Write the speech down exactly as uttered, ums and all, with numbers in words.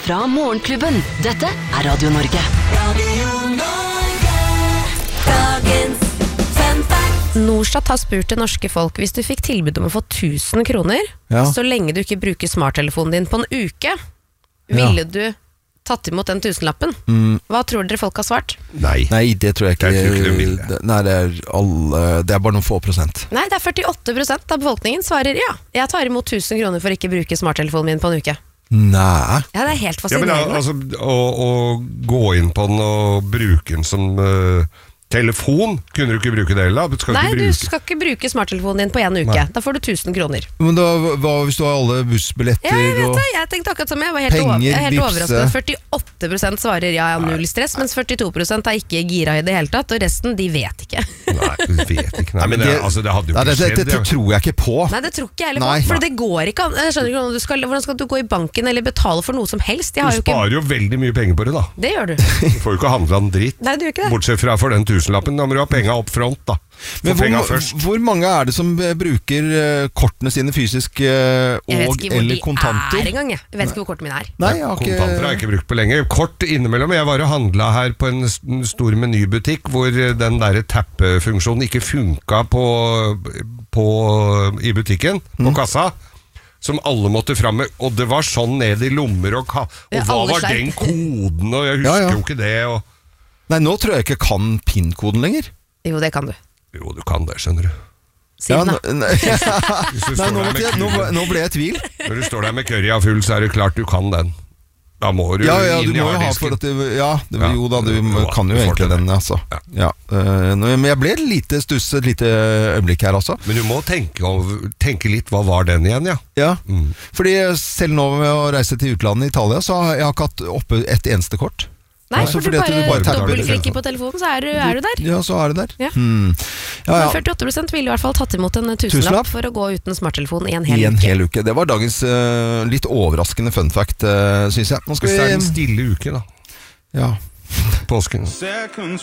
fra Morgenklubben. Dette er Radio Norge. Radio Norge. Dagens fun fact. Norstat har spurt det norske folk hvis du fikk tilbud om å få tusen kroner, ja. så lenge du ikke bruker smarttelefonen din på en uke, ville ja. du tatt imot den tusenlappen? Mm. Hva tror dere folk har svart? Nei, Nei det tror jeg ikke. Jeg tror ikke de vil det. Nei, det er, alle, det er bare noen få prosent. Nei, det er førtiåtte prosent av befolkningen svarer ja. Jeg tar imot tusen kroner for ikke å bruke smarttelefonen min på en uke. Nei. Ja, det er helt fascinerende. Ja, men altså, å, å gå inn på den og bruke den som uh, telefon, kunne du ikke bruke det heller? Skal Nei, du, du bruke... skal ikke bruke smarttelefonen din på en uke. Nei. Da får du tusen kroner. Men da, hva hvis du har alle bussbilletter ja, jeg vet og det. Jeg tenkte akkurat som jeg var helt, penger, over, jeg er helt bipse. overrasket. førtiåtte prosent svarer ja, jeg har null stress, mens førtito prosent er ikke gira i det hele tatt, og resten, de vet ikke. Nei, du vet ikke. Nei, men det, altså, det hadde jo ikke nei, det, skjedd. Det, det tror jeg ikke på. Nei, det tror ikke jeg heller på. For det går ikke an. Jeg skjønner ikke hvordan du skal, hvordan skal du gå i banken eller betale for noe som helst? Du jo sparer ikke... jo veldig mye penger på det, da. Det gjør du. Du får jo ikke handla en dritt. Nei, du gjør ikke det. Bortsett fra for den tusenlappen, da må du ha penga opp front, da. Men hvor, hvor mange er det som bruker uh, kortene sine fysisk uh, og eller kontanter? Jeg vet ikke hvor de er engang, jeg. Jeg vet ikke hvor kortene mine er. Nei, jeg har ikke... Kontanter har jeg ikke brukt på lenge. Kort innimellom. Jeg var og handla her på en stor menybutikk hvor den der tappefunksjonen ikke funka på, på, i butikken, på mm. kassa. Som alle måtte fram med, og det var sånn ned i lommer og, ka- og ja, hva var sleip. Den koden, og jeg husker ja, ja. jo ikke det og... Nei, nå tror jeg ikke kan PIN-koden lenger. Jo, det kan du. Jo, du kan det, skjønner du. Si den da. Ja, nei, nå, jeg, nå, nå ble jeg i tvil. Når du står der med currya full, så er det klart du kan den. Da må du ja, ja, inn du i må jo ha for at det, ja, det, ja, jo da, du jo, kan jo egentlig den, altså. Ja. Ja. Uh, men jeg ble lite stuss et lite øyeblikk her også. Men du må tenke, tenke litt, hva var den igjen, ja? Ja, mm. fordi selv nå med å reise til utlandet i Italia, så har jeg ikke hatt oppe et eneste kort. Nei, altså, for du bare, du bare dobbeltklikker på telefonen, så er du, er du der. Ja, så er du der. Ja. Hmm. Ja, ja. førtiåtte prosent ville i hvert fall tatt imot en tusenlapp for å gå uten smarttelefon i en hel, I en uke. hel uke. Det var dagens uh, litt overraskende fun fact, uh, synes jeg. Nå skal Hvis det vi... er en stille uke, da. Ja. Påsken.